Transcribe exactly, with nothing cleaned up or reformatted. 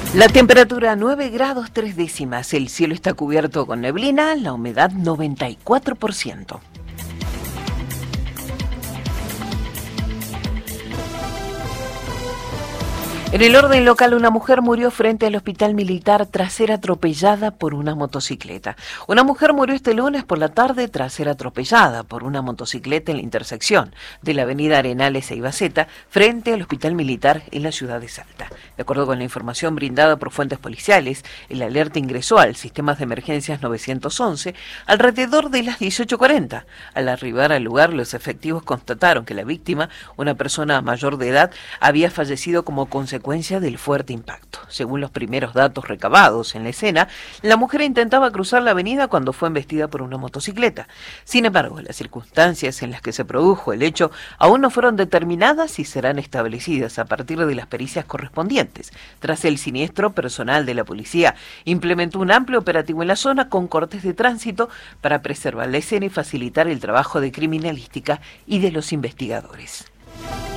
La temperatura nueve grados tres décimas, el cielo está cubierto con neblina, la humedad noventa y cuatro por ciento. En el orden local, una mujer murió frente al hospital militar tras ser atropellada por una motocicleta. Una mujer murió este lunes por la tarde tras ser atropellada por una motocicleta en la intersección de la avenida Arenales e Ibaceta frente al hospital militar en la ciudad de Salta. De acuerdo con la información brindada por fuentes policiales, el alerta ingresó al sistema de emergencias nueve once alrededor de las dieciocho cuarenta. Al arribar al lugar, los efectivos constataron que la víctima, una persona mayor de edad, había fallecido como consecuencia del fuerte impacto. Según los primeros datos recabados en la escena, la mujer intentaba cruzar la avenida cuando fue embestida por una motocicleta. Sin embargo, las circunstancias en las que se produjo el hecho aún no fueron determinadas y serán establecidas a partir de las pericias correspondientes. Tras el siniestro, personal de la policía implementó un amplio operativo en la zona con cortes de tránsito para preservar la escena y facilitar el trabajo de criminalística y de los investigadores.